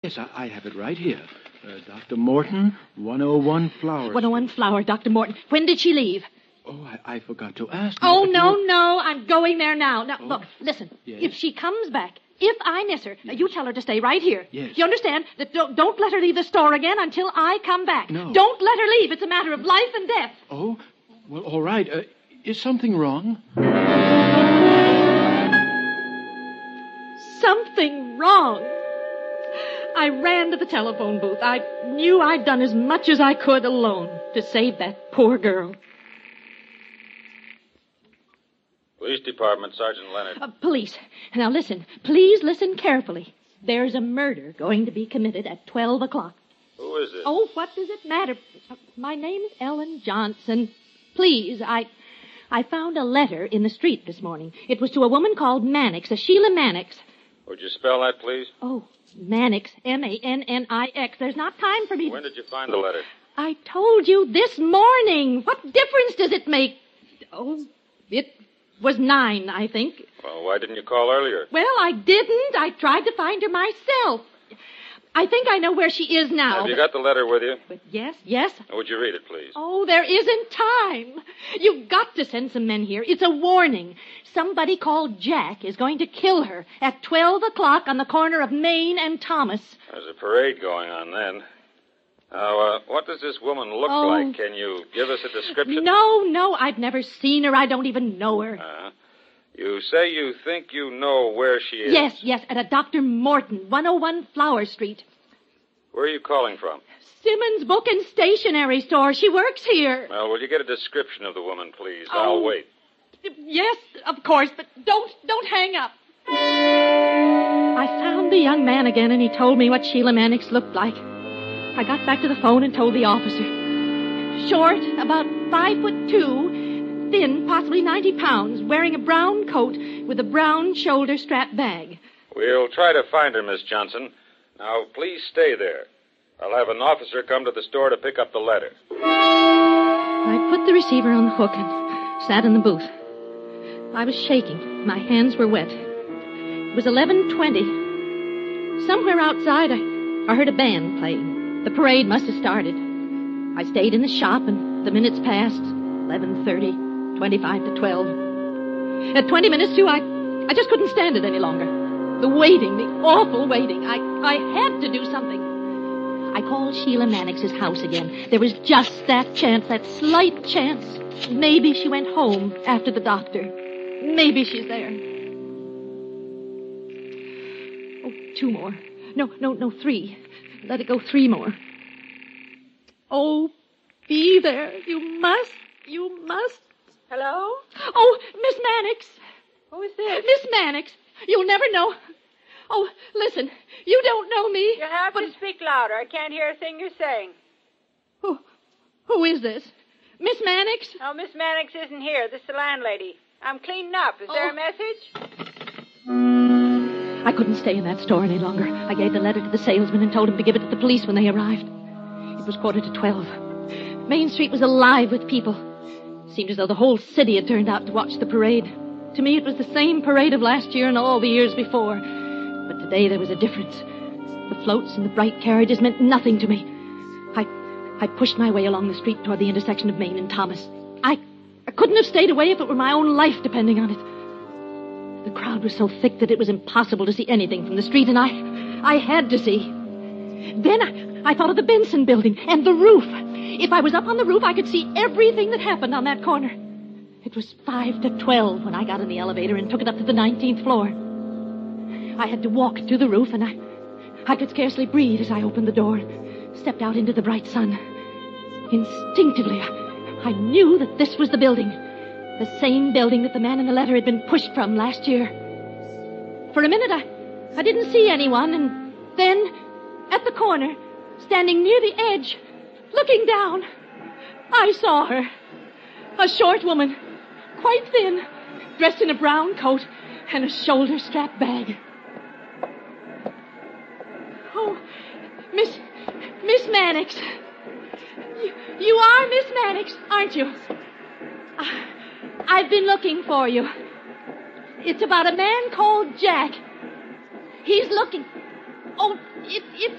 Yes, I have it right here. Dr. Morton, 101 Flower. 101 Flower, Dr. Morton. When did she leave? Oh, I forgot to ask. Oh, no. I'm going there now. Now, look, listen. Yes? If she comes back, if I miss her, you tell her to stay right here. Yes. You understand? That don't let her leave the store again until I come back. No. Don't let her leave. It's a matter of life and death. Oh, well, all right. Is something wrong? Something wrong. I ran to the telephone booth. I knew I'd done as much as I could alone to save that poor girl. Police Department, Sergeant Leonard. Police. Now listen. Please listen carefully. There's a murder going to be committed at 12 o'clock. Who is it? Oh, what does it matter? My name's Ellen Johnson. Please, I found a letter in the street this morning. It was to a woman called Mannix, a Sheila Mannix. Would you spell that, please? Oh, Mannix, Mannix. There's not time for me. When did you find the letter? I told you this morning. What difference does it make? Oh, it was 9, I think. Well, why didn't you call earlier? Well, I didn't. I tried to find her myself. I think I know where she is now. Have you got the letter with you? But yes. Would you read it, please? Oh, there isn't time. You've got to send some men here. It's a warning. Somebody called Jack is going to kill her at 12 o'clock on the corner of Main and Thomas. There's a parade going on then. Now, what does this woman look like? Can you give us a description? No, I've never seen her. I don't even know her. You say you think you know where she is? Yes, at a Dr. Morton, 101 Flower Street. Where are you calling from? Simmons Book and Stationery Store. She works here. Well, will you get a description of the woman, please? I'll wait. Yes, of course, but don't hang up. I found the young man again, and he told me what Sheila Mannix looked like. I got back to the phone and told the officer. Short, about 5'2", thin, possibly 90 pounds, wearing a brown coat with a brown shoulder strap bag. We'll try to find her, Miss Johnson. Now, please stay there. I'll have an officer come to the store to pick up the letter. I put the receiver on the hook and sat in the booth. I was shaking. My hands were wet. It was 11:20. Somewhere outside, I heard a band playing. The parade must have started. I stayed in the shop, and the minutes passed. 11:30, 25 to 12. At 20 minutes to, I just couldn't stand it any longer. The waiting, the awful waiting. I had to do something. I called Sheila Mannix's house again. There was just that chance, that slight chance. Maybe she went home after the doctor. Maybe she's there. Oh, 2 more. No, 3. Let it go 3 more. Oh, be there. You must. Hello? Oh, Miss Mannix. Who is this? Miss Mannix. You'll never know. Oh, listen. You don't know me. You have to speak louder. I can't hear a thing you're saying. Who is this? Miss Mannix? Oh, Miss Mannix isn't here. This is the landlady. I'm cleaning up. Is there a message? I couldn't stay in that store any longer. I gave the letter to the salesman and told him to give it to the police when they arrived. It was 11:45. Main Street was alive with people. It seemed as though the whole city had turned out to watch the parade. To me, it was the same parade of last year and all the years before. But today there was a difference. The floats and the bright carriages meant nothing to me. I pushed my way along the street toward the intersection of Main and Thomas. I couldn't have stayed away if it were my own life depending on it. The crowd was so thick that it was impossible to see anything from the street, and I had to see. Then I thought of the Benson building and the roof. If I was up on the roof, I could see everything that happened on that corner. It was 5 to 12 when I got in the elevator and took it up to the 19th floor. I had to walk to the roof, and I could scarcely breathe as I opened the door and stepped out into the bright sun. Instinctively, I knew that this was the building. The same building that the man in the letter had been pushed from last year. For a minute, I didn't see anyone, and then, at the corner, standing near the edge, looking down, I saw her. A short woman, quite thin, dressed in a brown coat and a shoulder-strap bag. Oh, Miss Mannix. You are Miss Mannix, aren't you? I've been looking for you. It's about a man called Jack. He's looking... Oh, it's